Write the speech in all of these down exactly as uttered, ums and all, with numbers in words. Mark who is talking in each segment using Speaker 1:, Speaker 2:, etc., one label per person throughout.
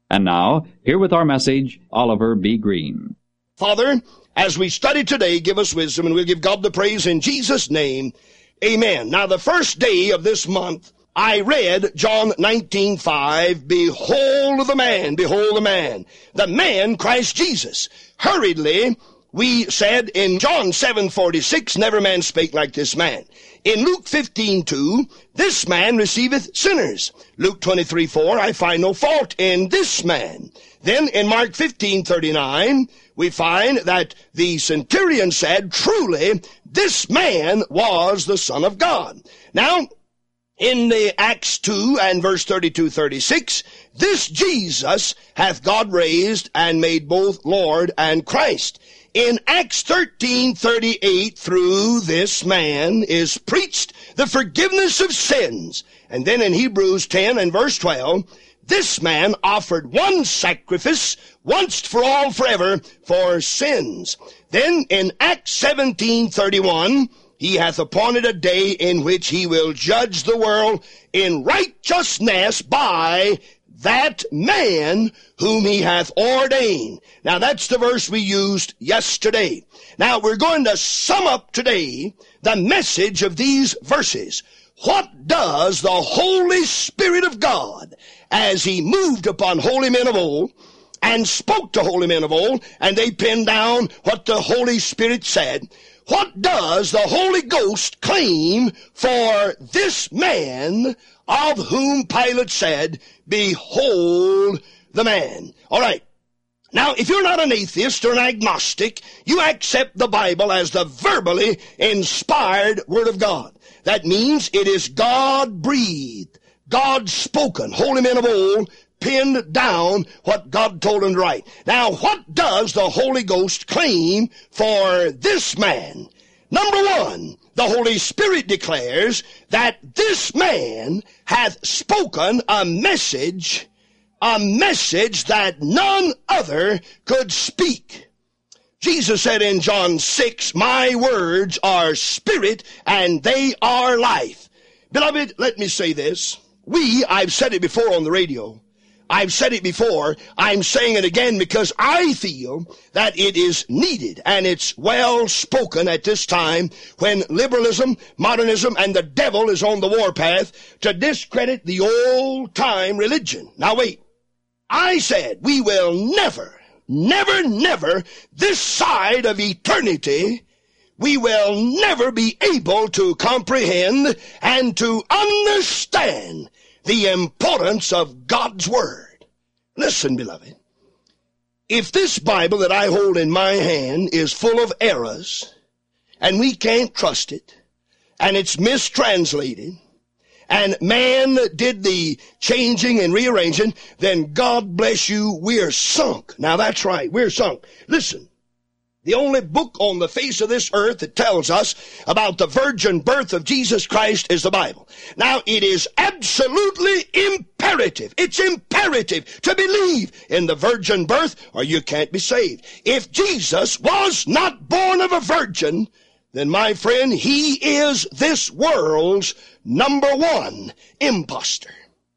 Speaker 1: And now, here with our message, Oliver B. Green.
Speaker 2: Father, as we study today, give us wisdom, and we'll give God the praise in Jesus' name. Amen. Now, the first day of this month, I read John nineteen five, Behold the man, behold the man, the man Christ Jesus. Hurriedly, we said in John seven forty-six, Never man spake like this man. In Luke fifteen two, This man receiveth sinners. Luke twenty-three four, I find no fault in this man. Then in Mark fifteen thirty-nine, we find that the centurion said, Truly, this man was the Son of God. Now, in the Acts two and verse thirty-two thirty-six, this Jesus hath God raised and made both Lord and Christ. In Acts thirteen thirty-eight, through this man is preached the forgiveness of sins. And then in Hebrews ten and verse twelve, this man offered one sacrifice once for all forever for sins. Then in Acts seventeen thirty-one, he hath appointed a day in which he will judge the world in righteousness by that man whom he hath ordained. Now that's the verse we used yesterday. Now we're going to sum up today the message of these verses. What does the Holy Spirit of God, as he moved upon holy men of old and spoke to holy men of old, and they penned down what the Holy Spirit said, what does the Holy Ghost claim for this man of whom Pilate said, Behold the man? All right. Now, if you're not an atheist or an agnostic, you accept the Bible as the verbally inspired Word of God. That means it is God-breathed, God-spoken. Holy men of old pinned down what God told them to write. Now, what does the Holy Ghost claim for this man? Number one, the Holy Spirit declares that this man hath spoken a message, a message that none other could speak. Jesus said in John six, My words are spirit and they are life. Beloved, let me say this. We, I've said it before on the radio, I've said it before, I'm saying it again because I feel that it is needed and it's well spoken at this time when liberalism, modernism, and the devil is on the warpath to discredit the old-time religion. Now wait, I said we will never, never, never, this side of eternity, we will never be able to comprehend and to understand the importance of God's Word. Listen, beloved, if this Bible that I hold in my hand is full of errors, and we can't trust it, and it's mistranslated, and man did the changing and rearranging, then God bless you, we're sunk. Now that's right, we're sunk. Listen. The only book on the face of this earth that tells us about the virgin birth of Jesus Christ is the Bible. Now, it is absolutely imperative. It's imperative to believe in the virgin birth or you can't be saved. If Jesus was not born of a virgin, then, my friend, he is this world's number one imposter.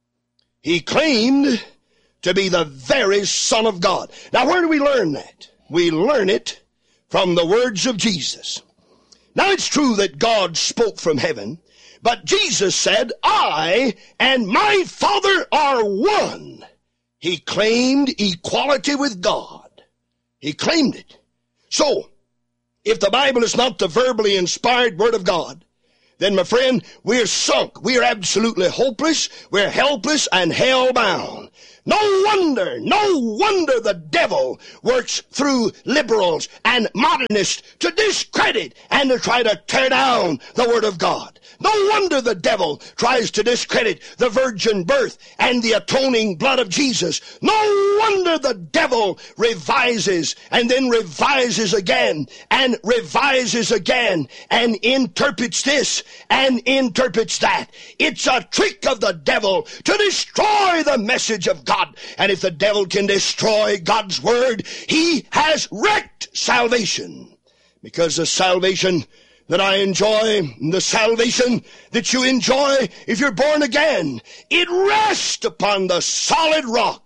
Speaker 2: He claimed to be the very Son of God. Now, where do we learn that? We learn it from the words of Jesus. Now it's true that God spoke from heaven, but Jesus said, I and my Father are one. He claimed equality with God. He claimed it. So, if the Bible is not the verbally inspired Word of God, then, my friend, we're sunk. We're absolutely hopeless. We're helpless and hell-bound. No wonder, no wonder the devil works through liberals and modernists to discredit and to try to tear down the Word of God. No wonder the devil tries to discredit the virgin birth and the atoning blood of Jesus. No wonder the devil revises and then revises again and revises again and interprets this and interprets that. It's a trick of the devil to destroy the message of God. And if the devil can destroy God's Word, he has wrecked salvation. Because the salvation that I enjoy, the salvation that you enjoy if you're born again, it rests upon the solid rock,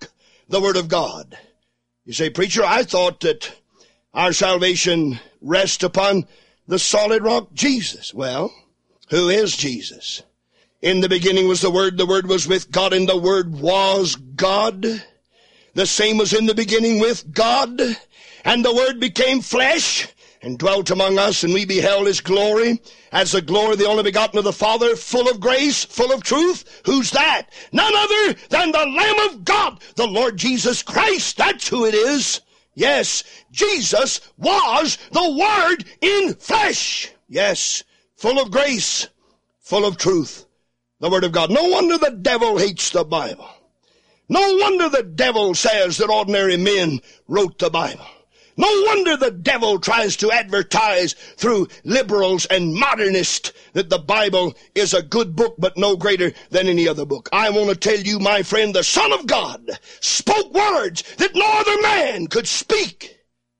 Speaker 2: the Word of God. You say, preacher, I thought that our salvation rests upon the solid rock, Jesus. Well, who is Jesus? In the beginning was the Word, the Word was with God, and the Word was God. The same was in the beginning with God, and the Word became flesh and dwelt among us, and we beheld His glory as the glory of the only begotten of the Father, full of grace, full of truth. Who's that? None other than the Lamb of God, the Lord Jesus Christ. That's who it is. Yes, Jesus was the Word in flesh. Yes, full of grace, full of truth, the Word of God. No wonder the devil hates the Bible. No wonder the devil says that ordinary men wrote the Bible. No wonder the devil tries to advertise through liberals and modernists that the Bible is a good book, but no greater than any other book. I want to tell you, my friend, the Son of God spoke words that no other man could speak.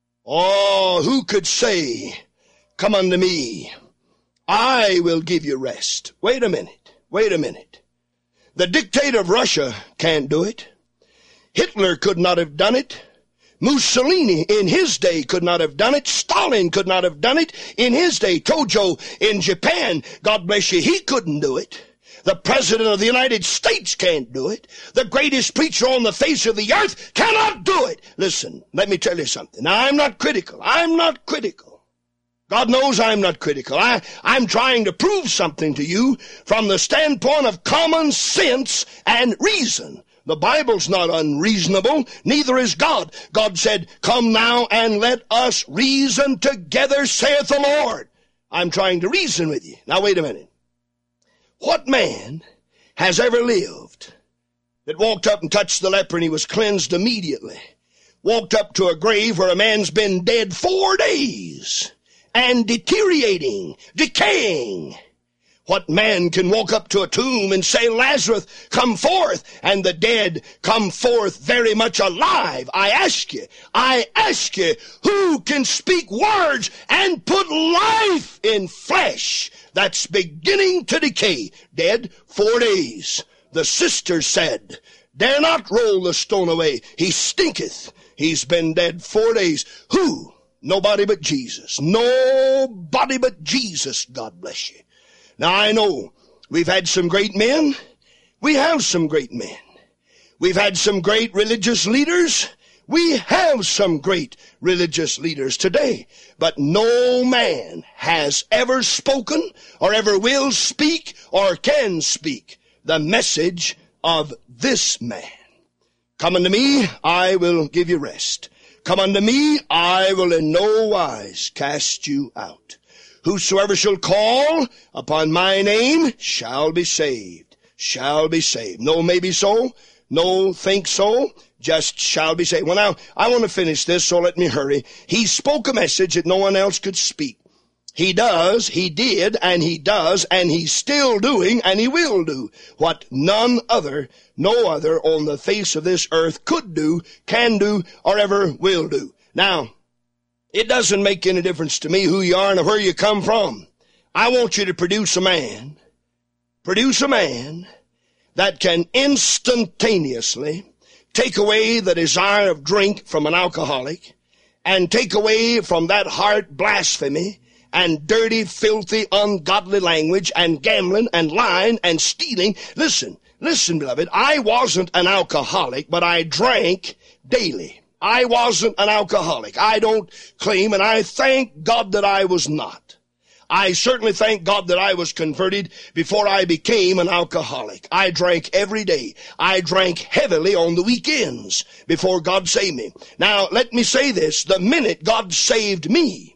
Speaker 2: Oh, who could say, come unto me, I will give you rest. Wait a minute, wait a minute. The dictator of Russia can't do it. Hitler could not have done it. Mussolini in his day could not have done it. Stalin could not have done it in his day. Tojo in Japan, God bless you, he couldn't do it. The President of the United States can't do it. The greatest preacher on the face of the earth cannot do it. Listen, let me tell you something. Now, I'm not critical. I'm not critical. God knows I'm not critical. I, I'm trying to prove something to you from the standpoint of common sense and reason. The Bible's not unreasonable, neither is God. God said, come now and let us reason together, saith the Lord. I'm trying to reason with you. Now wait a minute. What man has ever lived that walked up and touched the leper and he was cleansed immediately? Walked up to a grave where a man's been dead four days and deteriorating, decaying. What man can walk up to a tomb and say, Lazarus, come forth, and the dead come forth very much alive? I ask you, I ask you, who can speak words and put life in flesh that's beginning to decay? Dead four days. The sister said, dare not roll the stone away. He stinketh. He's been dead four days. Who? Nobody but Jesus. Nobody but Jesus, God bless you. Now, I know we've had some great men. We have some great men. We've had some great religious leaders. We have some great religious leaders today. But no man has ever spoken or ever will speak or can speak the message of this man. Come unto me, I will give you rest. Come unto me, I will in no wise cast you out. Whosoever shall call upon my name shall be saved, shall be saved. No, maybe so, no, think so, just shall be saved. Well, now, I want to finish this, so let me hurry. He spoke a message that no one else could speak. He does, he did, and he does, and he's still doing, and he will do what none other, no other on the face of this earth could do, can do, or ever will do. Now, it doesn't make any difference to me who you are and where you come from. I want you to produce a man, produce a man that can instantaneously take away the desire of drink from an alcoholic and take away from that heart blasphemy and dirty, filthy, ungodly language and gambling and lying and stealing. Listen, listen, beloved, I wasn't an alcoholic, but I drank daily. I wasn't an alcoholic. I don't claim, and I thank God that I was not. I certainly thank God that I was converted before I became an alcoholic. I drank every day. I drank heavily on the weekends before God saved me. Now, let me say this. The minute God saved me,